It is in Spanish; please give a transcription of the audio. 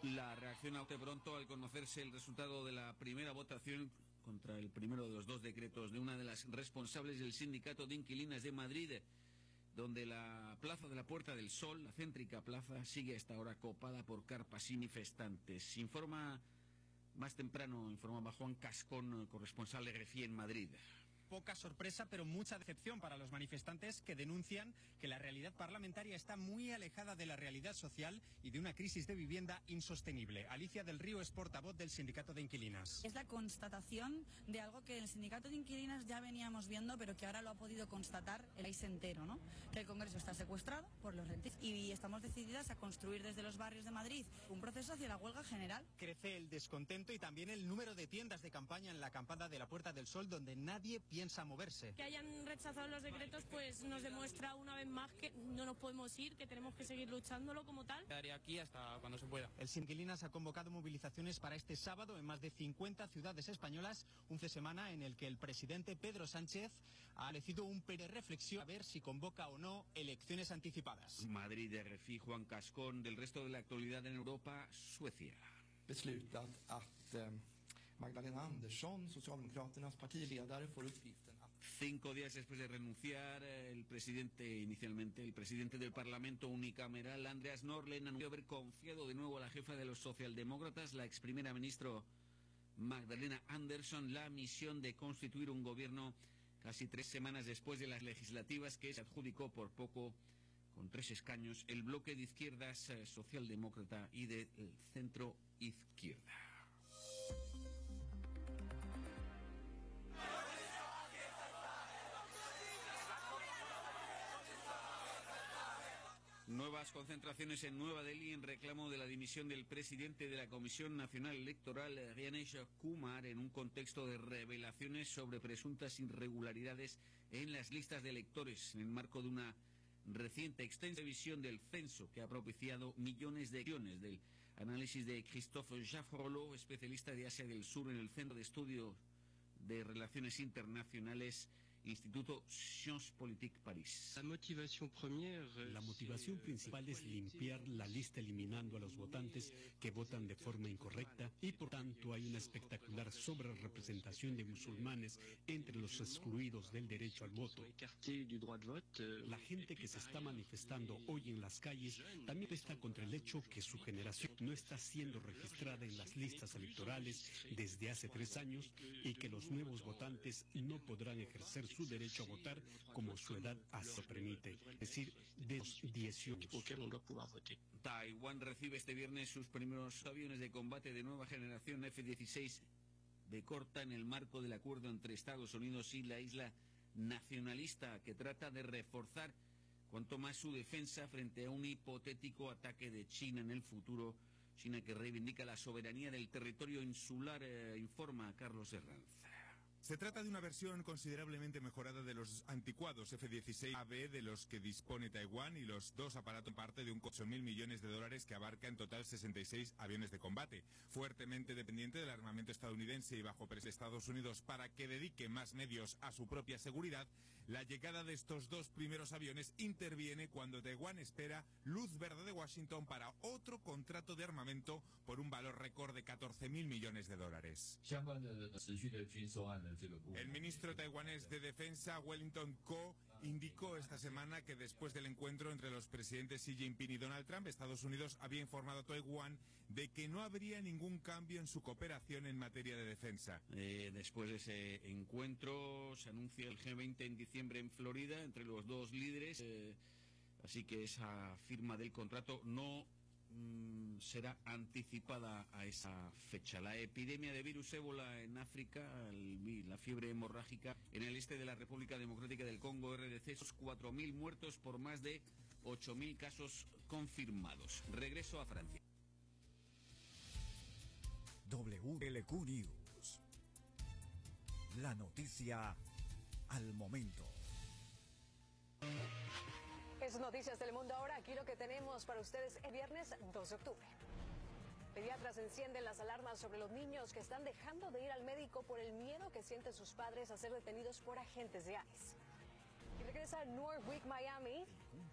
La reacción a bote pronto al conocerse el resultado de la primera votación contra el primero de los dos decretos de una de las responsables del Sindicato de Inquilinas de Madrid, donde la plaza de la Puerta del Sol, la céntrica plaza, sigue a esta hora copada por carpas y manifestantes. Más temprano informaba Juan Cascón, corresponsal de RFI en Madrid. Poca sorpresa, pero mucha decepción para los manifestantes que denuncian que la realidad parlamentaria está muy alejada de la realidad social y de una crisis de vivienda insostenible. Alicia del Río es portavoz del Sindicato de Inquilinas. Es la constatación de algo que el Sindicato de Inquilinas ya veníamos viendo, pero que ahora lo ha podido constatar el país entero, ¿no? Que el Congreso está secuestrado por los rentistas y estamos decididas a construir desde los barrios de Madrid un proceso hacia la huelga general. Crece el descontento y también el número de tiendas de campaña en la acampada de la Puerta del Sol, donde nadie piensa moverse. Que hayan rechazado los decretos pues nos demuestra una vez más que no nos podemos ir, que tenemos que seguir luchándolo como tal. Quedaré aquí hasta cuando se pueda. El Sinquilinas ha convocado movilizaciones para este sábado en más de 50 ciudades españolas, un fin de semana en el que el presidente Pedro Sánchez ha elegido un reflexión a ver si convoca o no elecciones anticipadas. Madrid, RFI, Juan Cascón. Del resto de la actualidad en Europa, Suecia. Beslutat att Magdalena Andersson, Socialdemokraternas partiledare, får uppgiften att... 5 días después de renunciar, el presidente del Parlamento unicameral, Andreas Norlén, anunció haber confiado de nuevo a la jefa de los socialdemócratas, la ex primera ministra Magdalena Andersson, la misión de constituir un gobierno casi 3 semanas después de las legislativas que se adjudicó por poco, con 3 escaños, el bloque de izquierdas socialdemócrata y del centro izquierda. Nuevas concentraciones en Nueva Delhi en reclamo de la dimisión del presidente de la Comisión Nacional Electoral, Ganesh Kumar, en un contexto de revelaciones sobre presuntas irregularidades en las listas de electores, en el marco de una reciente extensa revisión del censo que ha propiciado millones de acciones. Del análisis de Christophe Jaffrolo, especialista de Asia del Sur en el Centro de Estudios de Relaciones Internacionales, Instituto Sciences Politiques París. La motivación principal es limpiar la lista eliminando a los votantes que votan de forma incorrecta y por tanto hay una espectacular sobrerepresentación de musulmanes entre los excluidos del derecho al voto. La gente que se está manifestando hoy en las calles también está contra el hecho que su generación no está siendo registrada en las listas electorales desde hace 3 años y que los nuevos votantes no podrán ejercer su derecho a votar como su edad así lo permite, es decir, de los 18 años. Taiwán recibe este viernes sus primeros aviones de combate de nueva generación F-16 de Corta en el marco del acuerdo entre Estados Unidos y la isla nacionalista que trata de reforzar cuanto más su defensa frente a un hipotético ataque de China en el futuro. China que reivindica la soberanía del territorio insular, informa Carlos Herranz. Se trata de una versión considerablemente mejorada de los anticuados F-16AB de los que dispone Taiwán y los 2 aparatos en parte de un $8.000 millones que abarca en total 66 aviones de combate. Fuertemente dependiente del armamento estadounidense y bajo presión de Estados Unidos para que dedique más medios a su propia seguridad, la llegada de estos 2 primeros aviones interviene cuando Taiwán espera luz verde de Washington para otro contrato de armamento por un valor récord de $14.000 millones. El ministro taiwanés de Defensa, Wellington Ko, indicó esta semana que después del encuentro entre los presidentes Xi Jinping y Donald Trump, Estados Unidos había informado a Taiwán de que no habría ningún cambio en su cooperación en materia de defensa. Después de ese encuentro se anuncia el G20 en diciembre en Florida entre los 2 líderes, así que esa firma del contrato no será anticipada a esa fecha. La epidemia de virus ébola en África, la fiebre hemorrágica en el este de la República Democrática del Congo, RDC, 4.000 muertos por más de 8.000 casos confirmados. Regreso a Francia. WLQ News. La noticia al momento. Es Noticias del Mundo ahora. Aquí lo que tenemos para ustedes el viernes 2 de octubre. Pediatras encienden las alarmas sobre los niños que están dejando de ir al médico por el miedo que sienten sus padres a ser detenidos por agentes de ICE. Y regresa Northwick Miami.